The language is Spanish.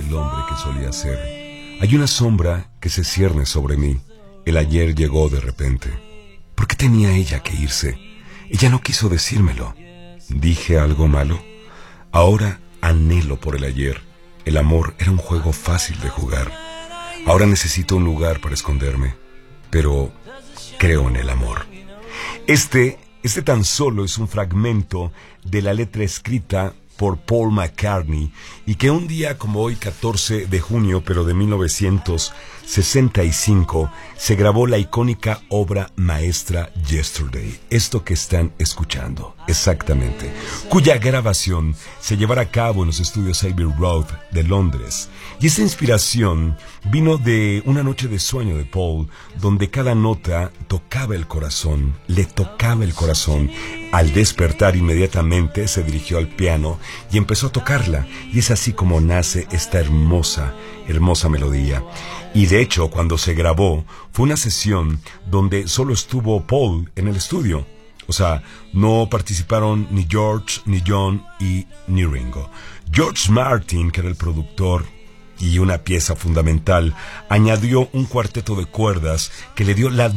el hombre que solía ser. Hay una sombra que se cierne sobre mí. El ayer llegó de repente. ¿Por qué tenía ella que irse? Ella no quiso decírmelo. ¿Dije algo malo? Ahora anhelo por el ayer. El amor era un juego fácil de jugar. Ahora necesito un lugar para esconderme. Pero creo en el amor. Este tan solo es un fragmento de la letra escrita por Paul McCartney y que un día como hoy, 14 de junio, pero de 1965, se grabó la icónica obra maestra Yesterday, esto que están escuchando, exactamente, cuya grabación se llevará a cabo en los estudios Abbey Road de Londres. Y esta inspiración vino de una noche de sueño de Paul, donde cada nota tocaba el corazón, le tocaba el corazón. Al despertar inmediatamente se dirigió al piano y empezó a tocarla, y es así como nace esta hermosa melodía. Y de hecho, cuando se grabó, fue una sesión donde solo estuvo Paul en el estudio. O sea, no participaron ni George, ni John y ni Ringo. George Martin, que era el productor y una pieza fundamental, añadió un cuarteto de cuerdas que le dio la